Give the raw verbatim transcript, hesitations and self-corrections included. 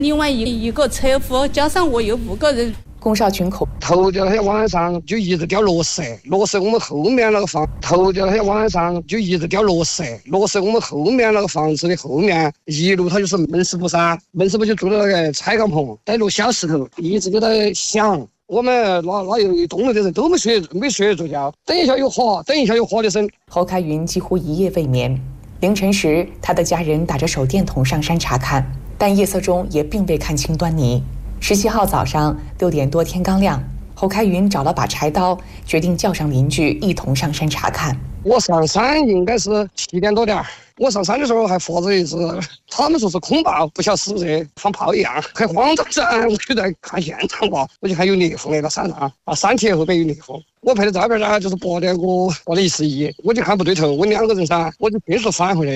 另外一一个车夫加上我有五个人。 龚少群口头掉那天晚上就一直掉落石，落石我们后面那个房，头掉那天晚上就一直掉落石，落石我们后面那个房子的后面一路它就是门市部噻，门市部就住的那个拆钢棚，带落小石头，一直就在响。我们那那有东路的人都没睡没睡着觉，等一下又滑，等一下又滑的声。 侯开云几乎一夜未眠，凌晨时他的家人打着手电筒上山查看，但夜色中也并未看清端倪。十七号早上六点多，天刚亮，侯开云找了把柴刀，决定叫上邻居一同上山查看。 我上山应该是七点多点，我上山的时候还发着一只，他们说是空炮，不晓得是不是放炮一样，很慌张噻。我就在看现场吧，我就看有裂缝那个山上啊，山体后边有裂缝。我拍的照片呢，就是拔的我拔的一丝一，我就看不对头，我两个人噻，我就迅速返回来。